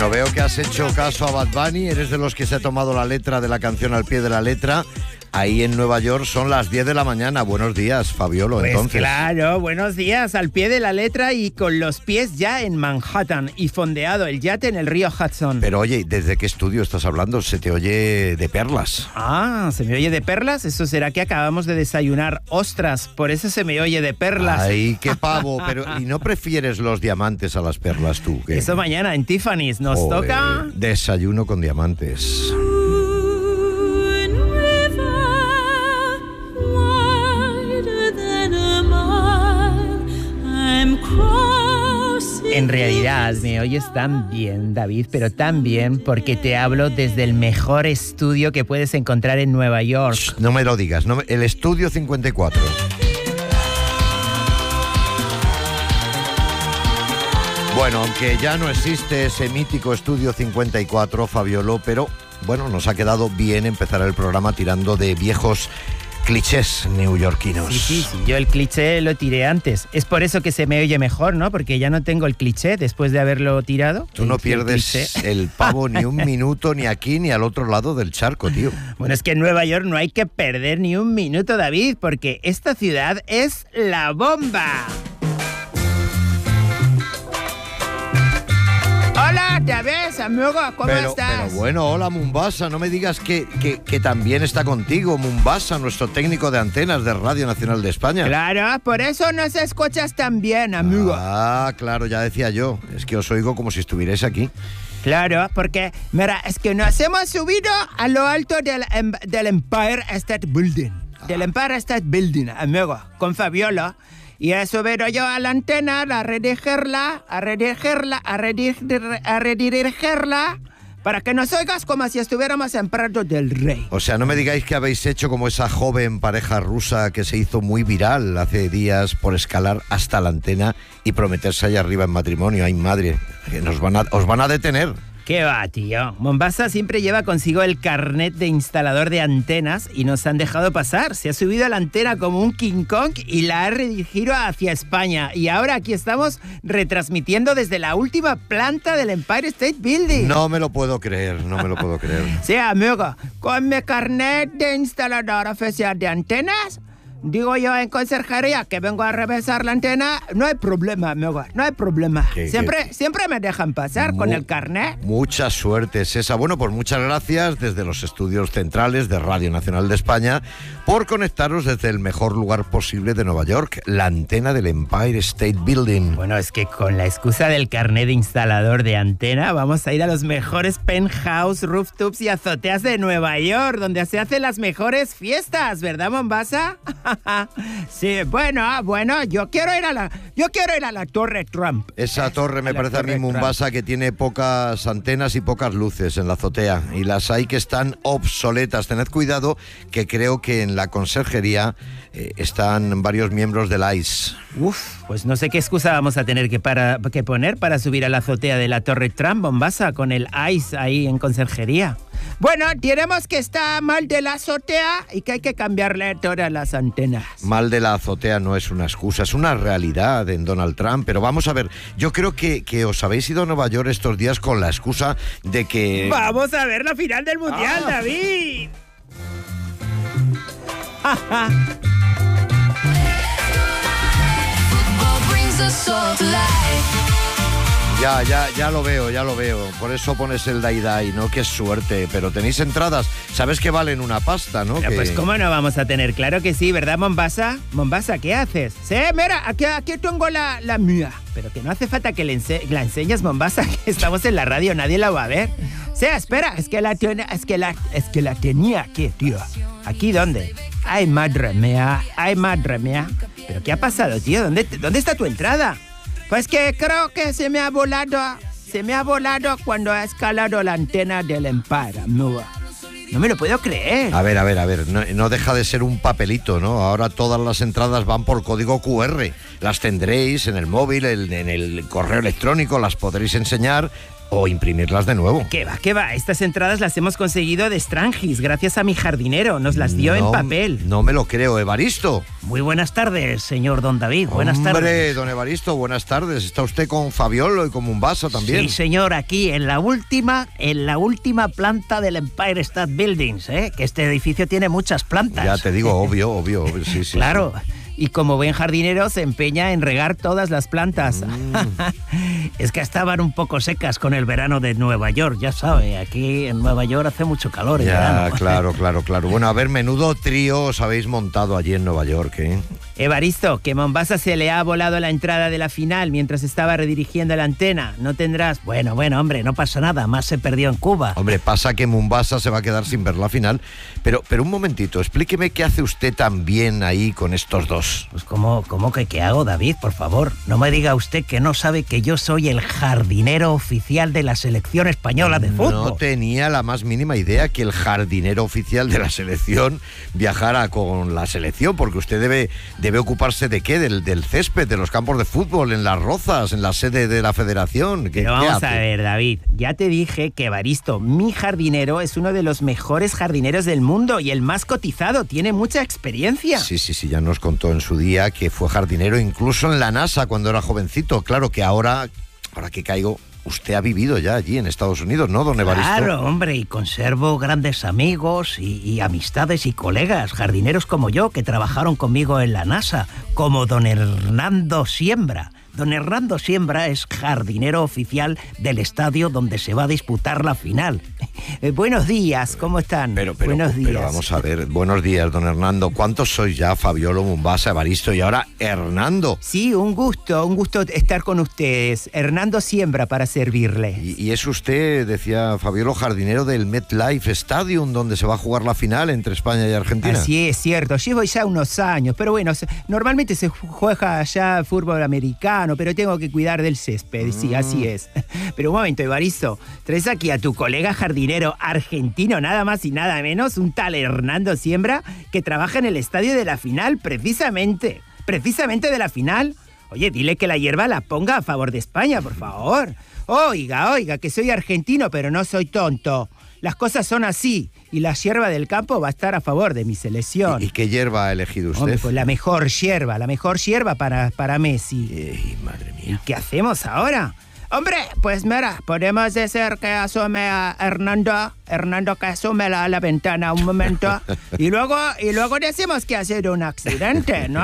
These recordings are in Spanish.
Bueno, veo que has hecho caso a Bad Bunny, eres de los que se ha tomado la letra de la canción al pie de la letra. Ahí en Nueva York son las 10 de la mañana. Buenos días, Fabiolo, pues entonces. Claro, buenos días, al pie de la letra y con los pies ya en Manhattan y fondeado el yate en el río Hudson. Pero oye, ¿desde qué estudio estás hablando? Se te oye de perlas. Ah, ¿se me oye de perlas? Eso será que acabamos de desayunar ostras, por eso se me oye de perlas. Ay, qué pavo, pero ¿y no prefieres los diamantes a las perlas tú? ¿Qué? Eso mañana en Tiffany's nos toca... Desayuno con diamantes. En realidad me oyes tan bien, David, pero tan bien porque te hablo desde el mejor estudio que puedes encontrar en Nueva York. Shh, no me lo digas, el Estudio 54. Bueno, aunque ya no existe ese mítico Estudio 54, Fabiolo, pero bueno, nos ha quedado bien empezar el programa tirando de viejos clichés neoyorquinos. Sí, yo el cliché lo tiré antes. Es por eso que se me oye mejor, ¿no? Porque ya no tengo el cliché después de haberlo tirado. Tú no pierdes el pavo ni un minuto, ni aquí ni al otro lado del charco, tío. Bueno, es que en Nueva York no hay que perder ni un minuto, David, porque esta ciudad es la bomba. Hola, ¿te ves, amigo? ¿Cómo estás? Pero bueno, hola, Mombasa. No me digas que también está contigo, Mombasa, nuestro técnico de antenas de Radio Nacional de España. Claro, por eso nos escuchas tan bien, amigo. Ah, claro, ya decía yo. Es que os oigo como si estuvierais aquí. Claro, porque, mira, es que nos hemos subido a lo alto del Empire State Building. Del Empire State Building, amigo, con Fabiola. Y he subido yo a la antena, a redirigirla, para que nos oigas como si estuviéramos en Prado del Rey. O sea, no me digáis que habéis hecho como esa joven pareja rusa que se hizo muy viral hace días por escalar hasta la antena y prometerse allá arriba en matrimonio. Ay, madre, que os van a detener. ¿Qué va, tío? Mombasa siempre lleva consigo el carnet de instalador de antenas y nos han dejado pasar. Se ha subido a la antena como un King Kong y la ha redirigido hacia España. Y ahora aquí estamos retransmitiendo desde la última planta del Empire State Building. No me lo puedo creer. Sí, amigo, con mi carnet de instalador oficial de antenas, digo yo en conserjería que vengo a revisar la antena, no hay problema, amigo, no hay problema. Siempre me dejan pasar con el carnet. Mucha suerte, César. Bueno, pues muchas gracias desde los estudios centrales de Radio Nacional de España por conectaros desde el mejor lugar posible de Nueva York, la antena del Empire State Building. Bueno, es que con la excusa del carnet de instalador de antena vamos a ir a los mejores penthouse, rooftops y azoteas de Nueva York, donde se hacen las mejores fiestas, ¿verdad, Mombasa? Sí, bueno, yo quiero ir a la Torre Trump. Esa torre me parece a mí, Mombasa, que tiene pocas antenas y pocas luces en la azotea, y las hay que están obsoletas. Tened cuidado, que creo que en la conserjería están varios miembros del ICE. Pues no sé qué excusa vamos a tener que poner para subir a la azotea de la Torre Trump, Mombasa, con el ICE ahí en conserjería. Bueno, diremos que está mal de la azotea y que hay que cambiarle todas las antenas. Mal de la azotea no es una excusa, es una realidad en Donald Trump. Pero vamos a ver, yo creo que os habéis ido a Nueva York estos días con la excusa de que... ¡Vamos a ver la final del Mundial, David! Ya lo veo. Por eso pones el Dai, ¿no? Qué suerte. Pero tenéis entradas. Sabes que valen una pasta, ¿no? Pero pues cómo no vamos a tener. Claro que sí, ¿verdad, Mombasa? Mombasa, ¿qué haces? Sí, mira, aquí tengo la mía. Pero que no hace falta que la enseñes, Mombasa, que estamos en la radio, nadie la va a ver. Sí, espera, es que la tenía aquí, tío. ¿Aquí dónde? Ay, madre mía. ¿Pero qué ha pasado, tío? ¿Dónde está tu entrada? Pues que creo que se me ha volado cuando ha escalado la antena del Empire, amigo. No me lo puedo creer. A ver, no deja de ser un papelito, ¿no? Ahora todas las entradas van por código QR. Las tendréis en el móvil, en el correo electrónico, las podréis enseñar. o imprimirlas de nuevo. ¿Qué va? Estas entradas las hemos conseguido de Strangis, gracias a mi jardinero. Nos las dio en papel. No me lo creo, Evaristo. Muy buenas tardes, señor don David. Buenas tardes. Hombre, don Evaristo, buenas tardes. ¿Está usted con Fabiolo y con Mombasa también? Sí, señor, aquí en la última planta del Empire State Buildings, que este edificio tiene muchas plantas. Ya te digo, obvio, sí. Claro. Sí. Y como buen jardinero se empeña en regar todas las plantas. Es que estaban un poco secas con el verano de Nueva York, ya sabe, aquí en Nueva York hace mucho calor en verano. Claro. Bueno, a ver, menudo trío os habéis montado allí en Nueva York, ¿eh? Evaristo, que Mombasa se le ha volado la entrada de la final mientras estaba redirigiendo la antena. No tendrás... Bueno, hombre, no pasa nada, más se perdió en Cuba. Hombre, pasa que Mombasa se va a quedar sin ver la final. Pero un momentito, explíqueme qué hace usted también ahí con estos dos. Pues ¿cómo que qué hago, David? Por favor, no me diga usted que no sabe que yo soy el jardinero oficial de la selección española de fútbol. No tenía la más mínima idea que el jardinero oficial de la selección viajara con la selección, porque usted debe ocuparse de qué, del césped, de los campos de fútbol, en las rozas, en la sede de la federación. Pero vamos a ver, David, ya te dije que Evaristo, mi jardinero, es uno de los mejores jardineros del mundo y el más cotizado, tiene mucha experiencia. Sí, ya nos contó en su día que fue jardinero incluso en la NASA cuando era jovencito. Claro que ahora que caigo, usted ha vivido ya allí en Estados Unidos, ¿no, don Evaristo? Claro, hombre, y conservo grandes amigos y amistades y colegas, jardineros como yo, que trabajaron conmigo en la NASA, como don Hernando Siembra. Don Hernando Siembra es jardinero oficial del estadio donde se va a disputar la final. Buenos días, ¿cómo están? Buenos días. Pero vamos a ver, buenos días, don Hernando. ¿Cuántos sois ya? Fabiolo, Mombasa, Evaristo y ahora Hernando. Sí, un gusto estar con ustedes. Hernando Siembra para servirle. Y es usted, decía Fabiolo, jardinero del MetLife Stadium, donde se va a jugar la final entre España y Argentina. Así es, cierto. Llevo ya unos años, pero bueno, normalmente se juega allá fútbol americano, pero tengo que cuidar del césped, sí, así es. Pero un momento, Evaristo, traes aquí a tu colega jardinero argentino, nada más y nada menos, un tal Hernando Siembra, que trabaja en el estadio de la final, precisamente de la final. Oye, dile que la hierba la ponga a favor de España, por favor. Oiga, que soy argentino, pero no soy tonto. Las cosas son así, y la hierba del campo va a estar a favor de mi selección. ¿Y qué hierba ha elegido usted? Hombre, pues la mejor hierba para Messi. Madre mía. ¿Y qué hacemos ahora? Hombre, pues mira, podemos decir que asome a Hernando que asome a la ventana un momento, y luego decimos que ha sido un accidente, ¿no?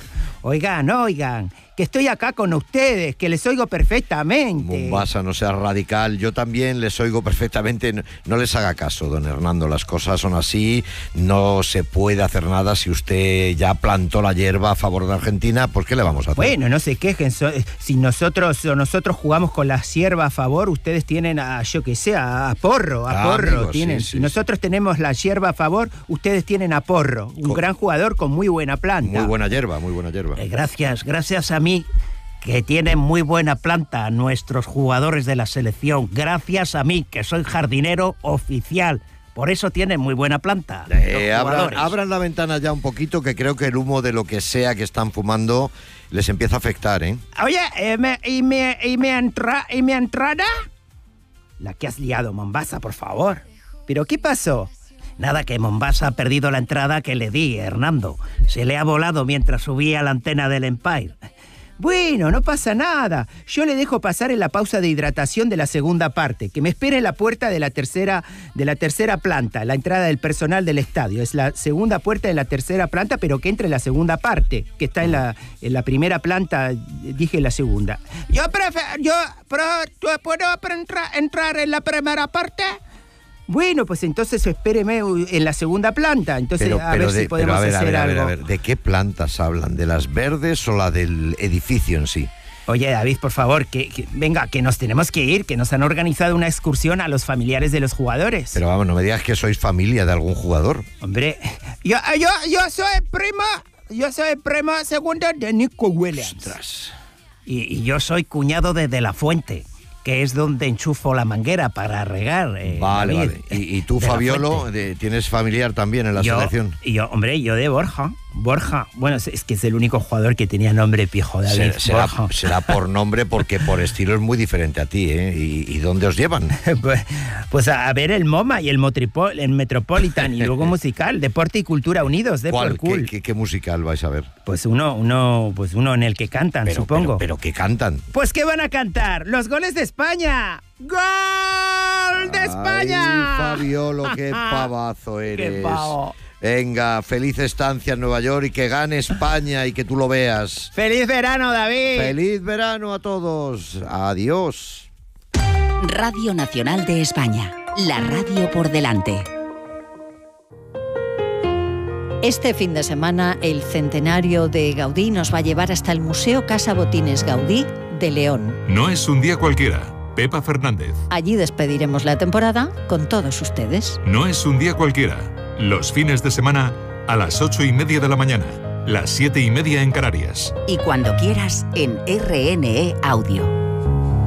Oigan, que estoy acá con ustedes, que les oigo perfectamente. Mombasa, no sea radical, yo también les oigo perfectamente. No les haga caso, don Hernando, las cosas son así, no se puede hacer nada. Si usted ya plantó la hierba a favor de Argentina, pues ¿qué le vamos a hacer? Bueno, no se quejen, si nosotros jugamos con la hierba a favor, ustedes tienen a Porro, amigo, tienen. Sí. Si nosotros tenemos la hierba a favor, ustedes tienen a Porro, un gran jugador con muy buena planta. Muy buena hierba. Gracias a mí, que tienen muy buena planta nuestros jugadores de la selección. Gracias a mí, que soy jardinero oficial. Por eso tienen muy buena planta. Abran la ventana ya un poquito, que creo que el humo de lo que sea que están fumando les empieza a afectar, ¿eh? Oye, ¿y mi entrada? La que has liado, Mombasa, por favor. ¿Pero qué pasó? Nada, que Mombasa ha perdido la entrada que le di, Hernando. Se le ha volado mientras subía a la antena del Empire. Bueno, no pasa nada. Yo le dejo pasar en la pausa de hidratación de la segunda parte, que me espere en la puerta de la tercera planta, la entrada del personal del estadio. Es la segunda puerta de la tercera planta, pero que entre en la segunda parte, que está en la primera planta, dije la segunda. ¿Puedo entrar en la primera parte? Bueno, pues entonces espéreme en la segunda planta. Entonces, a ver si podemos hacer algo. A ver, ¿de qué plantas hablan? ¿De las verdes o la del edificio en sí? Oye, David, por favor, venga, que nos tenemos que ir, que nos han organizado una excursión a los familiares de los jugadores. Pero vamos, no me digas que sois familia de algún jugador. Hombre, yo soy primo segundo de Nico Williams. Ostras. Y yo soy cuñado de La Fuente, que es donde enchufo la manguera para regar. Vale. ¿Y tú, Fabiolo, tienes familiar también en la selección? Yo de Borja. Borja. Bueno, es que es el único jugador que tenía nombre pijo, David. Será por nombre, porque por estilo es muy diferente a ti, ¿eh? ¿Y dónde os llevan? Pues a ver el MoMA y el Metropolitan y luego musical, Deporte y Cultura Unidos, ¿Cuál? Cool. ¿Qué musical vais a ver? Pues uno en el que cantan, supongo. Pero ¿qué cantan? Pues ¿qué van a cantar? ¡Los goles de España! ¡Gol de España! Ay, Fabiolo, qué pavazo eres. ¡Qué pavo! Venga, feliz estancia en Nueva York y que gane España y que tú lo veas. ¡Feliz verano, David! ¡Feliz verano a todos! ¡Adiós! Radio Nacional de España, la radio por delante. Este fin de semana, el centenario de Gaudí nos va a llevar hasta el Museo Casa Botines Gaudí de León. No es un día cualquiera. Pepa Fernández. Allí despediremos la temporada con todos ustedes. No es un día cualquiera. Los fines de semana a las 8:30 de la mañana, las 7:30 en Canarias. Y cuando quieras en RNE Audio.